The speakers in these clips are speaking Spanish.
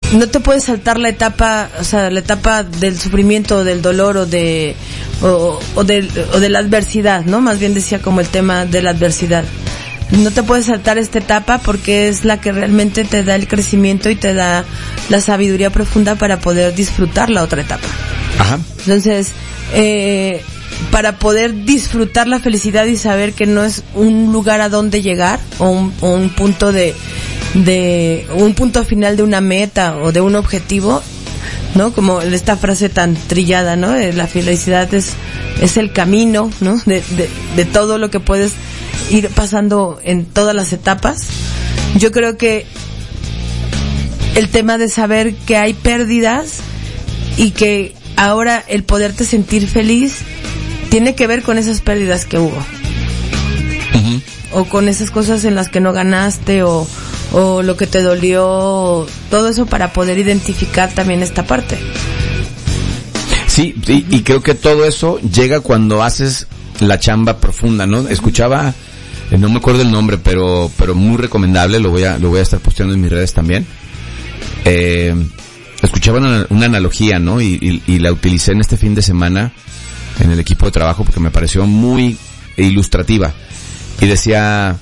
no te puedes saltar la etapa, o sea, la etapa del sufrimiento o del dolor o de la adversidad, ¿no? Más bien decía como el tema de la adversidad. No te puedes saltar esta etapa porque es la que realmente te da el crecimiento y te da la sabiduría profunda para poder disfrutar la otra etapa. Ajá. Entonces, para poder disfrutar la felicidad y saber que no es un lugar a donde llegar o un punto de un punto final de una meta o de un objetivo, ¿no? Como esta frase tan trillada, ¿no? La felicidad es el camino, ¿no? De todo lo que puedes ir pasando en todas las etapas. Yo creo que el tema de saber que hay pérdidas y que ahora el poderte sentir feliz tiene que ver con esas pérdidas que hubo. Uh-huh. O con esas cosas en las que no ganaste o lo que te dolió, todo eso para poder identificar también esta parte. Sí, y creo que todo eso llega cuando haces la chamba profunda, ¿no? Escuchaba, no me acuerdo el nombre, pero muy recomendable, lo voy a estar posteando en mis redes también. Escuchaba una analogía, ¿no? Y la utilicé en este fin de semana en el equipo de trabajo porque me pareció muy ilustrativa. Y decía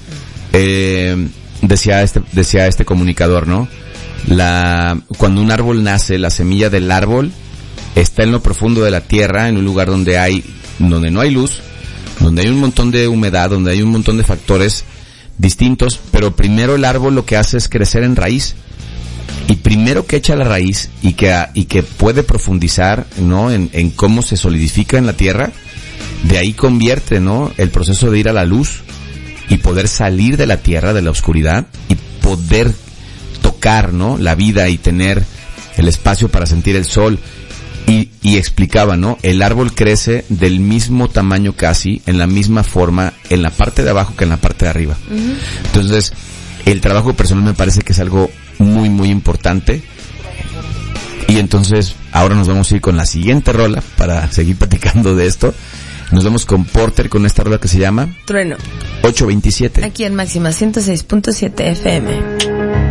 este comunicador, ¿no? Cuando un árbol nace, la semilla del árbol está en lo profundo de la tierra, en un lugar donde no hay luz, donde hay un montón de humedad, donde hay un montón de factores distintos, pero primero el árbol lo que hace es crecer en raíz. Y primero que echa la raíz y que puede profundizar, ¿no? En cómo se solidifica en la tierra, de ahí convierte, ¿no? El proceso de ir a la luz y poder salir de la tierra, de la oscuridad y poder tocar, ¿no? La vida y tener el espacio para sentir el sol. Y explicaba, ¿no? El árbol crece del mismo tamaño casi, en la misma forma, en la parte de abajo que en la parte de arriba. Uh-huh. Entonces, el trabajo personal me parece que es algo muy, muy importante. Y entonces, ahora nos vamos a ir con la siguiente rola para seguir platicando de esto. Nos vamos con Porter con esta rola que se llama Trueno. 827. Aquí en Máxima 106.7 FM.